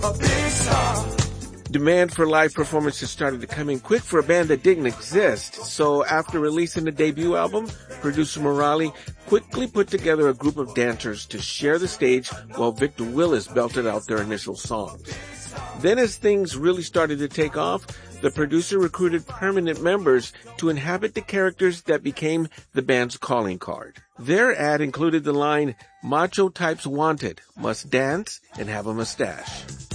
a big star. Demand for live performances started to come in quick for a band that didn't exist. So after releasing the debut album, producer Morale quickly put together a group of dancers to share the stage while Victor Willis belted out their initial songs. Then as things really started to take off, the producer recruited permanent members to inhabit the characters that became the band's calling card. Their ad included the line, "Macho types wanted, must dance and have a mustache."